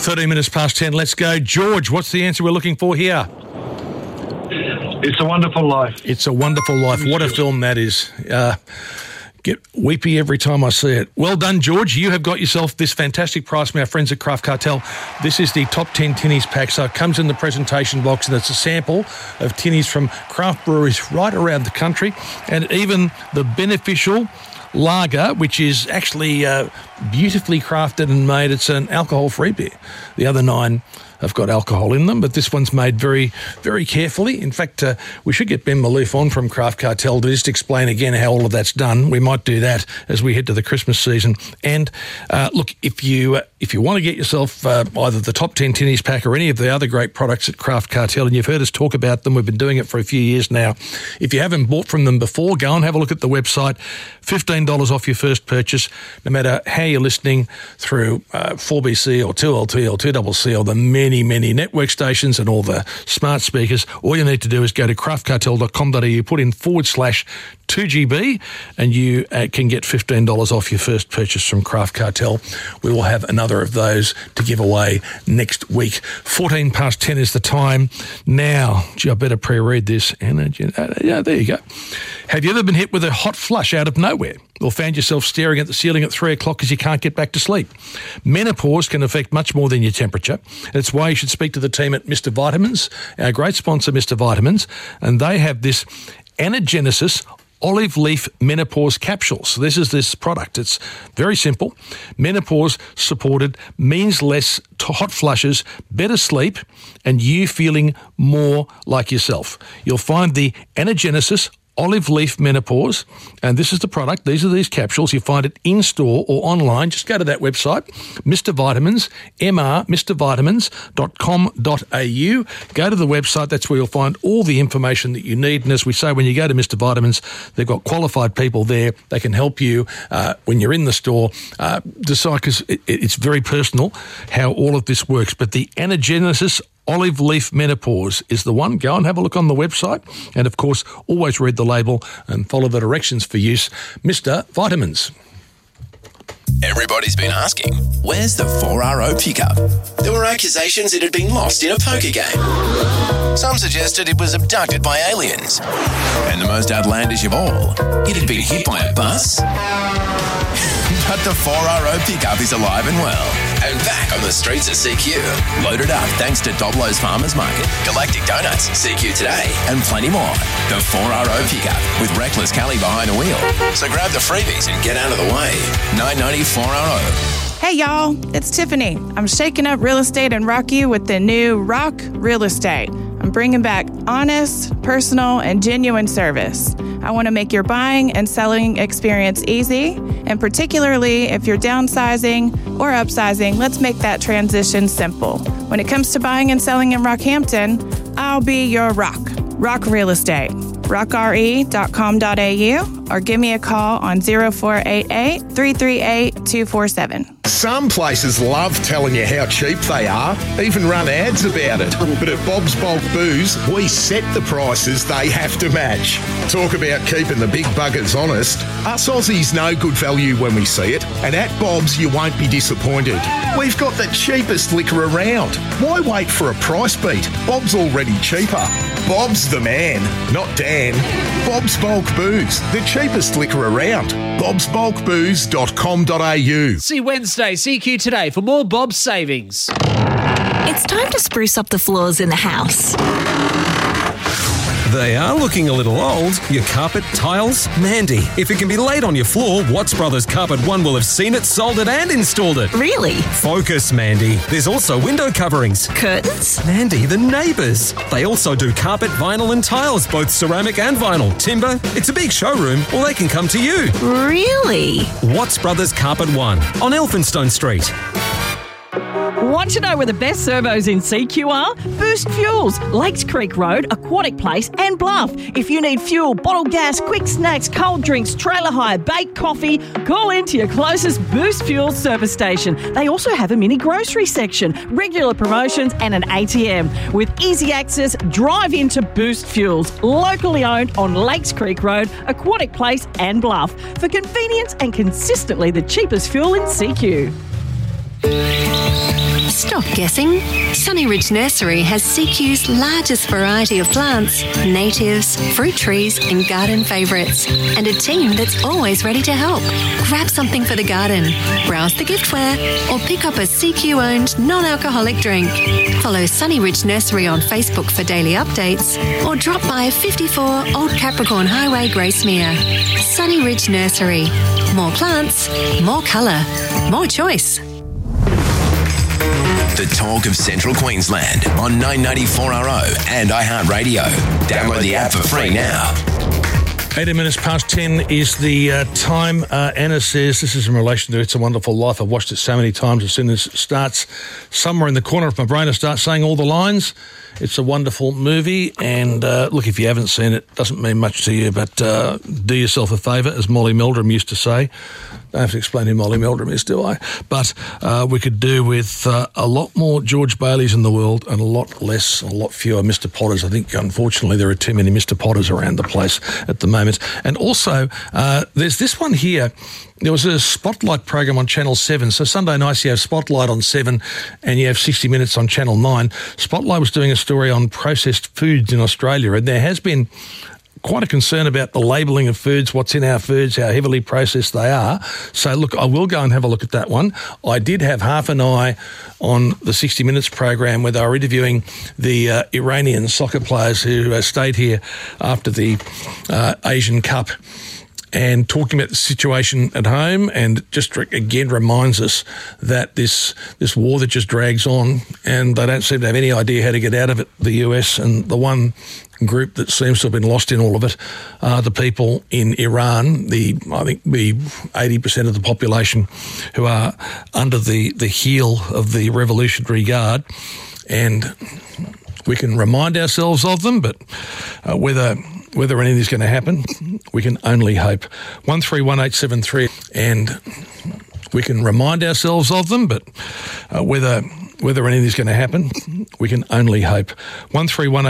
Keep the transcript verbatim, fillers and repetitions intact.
thirteen minutes past ten. Let's go. George, what's the answer we're looking for here? It's a Wonderful Life. It's a Wonderful Life. What a film that is. Uh, get weepy every time I see it. Well done, George. You have got yourself this fantastic prize from our friends at Craft Cartel. This is the top ten tinnies pack. So it comes in the presentation box, and it's a sample of tinnies from craft breweries right around the country, and even the beneficial lager, which is actually uh, beautifully crafted and made. It's an alcohol-free beer. The other nine have got alcohol in them, but this one's made very, very carefully. In fact, uh, we should get Ben Malouf on from Craft Cartel to just explain again how all of that's done. We might do that as we head to the Christmas season. And uh, look, if you uh, if you want to get yourself uh, either the top ten tinnies pack or any of the other great products at Craft Cartel, and you've heard us talk about them, we've been doing it for a few years now. If you haven't bought from them before, go and have a look at the website. fifteen dollars off your first purchase, no matter how you're listening through uh, four B C or two L T or two C C or the many, many network stations and all the smart speakers. All you need to do is go to craft cartel dot com dot a u, put in forward slash two G B, and you uh, can get fifteen dollars off your first purchase from Craft Cartel. We will have another of those to give away next week. fourteen past ten is the time now. Gee, I better pre-read this. Energy. Uh, yeah, there you go. Have you ever been hit with a hot flush out of nowhere, or found yourself staring at the ceiling at three o'clock because you can't get back to sleep? Menopause can affect much more than your temperature. That's why you should speak to the team at Mister Vitamins, our great sponsor, Mister Vitamins, and they have this Anagenesis olive leaf menopause capsules. This is this product. It's very simple. Menopause supported means less hot flushes, better sleep, and you feeling more like yourself. You'll find the Anagenesis olive leaf menopause, and this is the product. These are these capsules. You find it in store or online. Just go to that website, Mister Vitamins, M R, Mister Vitamins dot com dot a u. Go to the website. That's where you'll find all the information that you need. And as we say, when you go to Mister Vitamins, they've got qualified people there. They can help you uh, when you're in the store uh, decide, because it, it's very personal how all of this works. But the Anagenesis olive leaf menopause is the one. Go and have a look on the website. And, of course, always read the label and follow the directions for use. Mister Vitamins. Everybody's been asking, where's the four R O pickup? There were accusations it had been lost in a poker game. Some suggested it was abducted by aliens. And the most outlandish of all, it had been hit by a bus. But the four R O pickup is alive and well, and back on the streets of C Q. Loaded up thanks to Doblo's Farmers Market, Galactic Donuts, C Q Today, and plenty more. The four R O pickup with Reckless Kelly behind the wheel. So grab the freebies and get out of the way. nine ninety four R O. Hey y'all, it's Tiffany. I'm shaking up real estate in Rockview with the new Rock Real Estate. I'm bringing back honest, personal, and genuine service. I want to make your buying and selling experience easy, and particularly if you're downsizing or upsizing, let's make that transition simple. When it comes to buying and selling in Rockhampton, I'll be your rock. Rock Real Estate. rock r e dot com dot a u or give me a call on zero four eight eight, three three eight, two four seven. Some places love telling you how cheap they are, even run ads about it. But at Bob's Bulk Booze, we set the prices they have to match. Talk about keeping the big buggers honest. Us Aussies know good value when we see it, and at Bob's you won't be disappointed. We've got the cheapest liquor around. Why wait for a price beat? Bob's already cheaper. Bob's the man, not Dan. Bob's Bulk Booze, the cheapest liquor around. bobs bulk booze dot com dot a u. See Wednesday, C Q Today for more Bob's savings. It's time to spruce up the floors in the house. They are looking a little old. Your carpet, tiles, Mandy. If it can be laid on your floor, Watts Brothers Carpet One will have seen it, sold it and installed it. Really? Focus, Mandy. There's also window coverings. Curtains? Mandy, the neighbours. They also do carpet, vinyl and tiles, both ceramic and vinyl. Timber. It's a big showroom, or they can come to you. Really? Watts Brothers Carpet One on Elphinstone Street. Want to know where the best servos in C Q are? Boost Fuels, Lakes Creek Road, Aquatic Place and Bluff. If you need fuel, bottled gas, quick snacks, cold drinks, trailer hire, baked coffee, call in to your closest Boost Fuels service station. They also have a mini grocery section, regular promotions and an A T M. With easy access, drive into Boost Fuels, locally owned on Lakes Creek Road, Aquatic Place and Bluff. For convenience and consistently the cheapest fuel in C Q. Stop guessing. Sunny Ridge Nursery has C Q's largest variety of plants, natives, fruit trees and garden favourites, and a team that's always ready to help. Grab something for the garden, browse the giftware, or pick up a C Q-owned non-alcoholic drink. Follow Sunny Ridge Nursery on Facebook for daily updates, or drop by fifty-four Old Capricorn Highway, Gracemere. Sunny Ridge Nursery. More plants, more colour, more choice. The talk of Central Queensland on nine ninety-four R O and iHeartRadio. Download the app for free now. eighteen minutes past ten is the uh, time. Uh, Anna says, this is in relation to It's a Wonderful Life. I've watched it so many times. As soon as it starts, somewhere in the corner of my brain, I start saying all the lines. It's a wonderful movie. And uh, look, if you haven't seen it, it doesn't mean much to you, but uh, do yourself a favour, as Molly Meldrum used to say. Don't have to explain who Molly Meldrum is, do I? But uh, we could do with uh, a lot more George Baileys in the world and a lot less, a lot fewer Mister Potters. I think, unfortunately, there are too many Mister Potters around the place at the moment. And also, uh, there's this one here. There was a Spotlight program on Channel seven. So Sunday nights you have Spotlight on seven and you have sixty minutes on Channel nine. Spotlight was doing a story on processed foods in Australia, and there has been quite a concern about the labelling of foods, what's in our foods, how heavily processed they are. So, look, I will go and have a look at that one. I did have half an eye on the sixty minutes program where they were interviewing the uh, Iranian soccer players who uh, stayed here after the uh, Asian Cup, and talking about the situation at home, and just again reminds us that this this war that just drags on, and they don't seem to have any idea how to get out of it, the U S, and the one group that seems to have been lost in all of it are the people in Iran, the I think the eighty percent of the population who are under the, the heel of the Revolutionary Guard. And we can remind ourselves of them, but uh, whether... Whether anything's going to happen, we can only hope. one three one eight seven three, and we can remind ourselves of them, but uh, whether whether anything's going to happen, we can only hope. one three one